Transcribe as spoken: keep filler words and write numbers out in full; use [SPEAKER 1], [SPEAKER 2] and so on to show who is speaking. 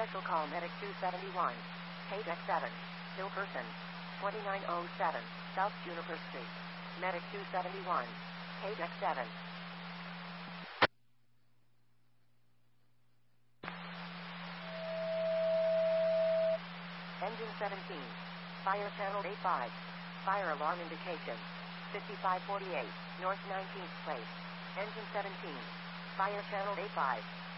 [SPEAKER 1] Special call Medic two seventy-one. K D E C seven. Still person. twenty-nine oh seven. South Juniper Street. Medic two seventy-one. K D E C seven. Engine seventeen. Fire channel eighty-five. Fire alarm indication. fifty-five forty-eight. North nineteenth Place. Engine seventeen. Fire channel eighty-five.